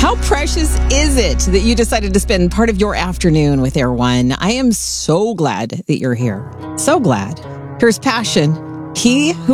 How precious is it that you decided to spend part of your afternoon with Air One? I am so glad that you're here. So glad. Here's Passion. He who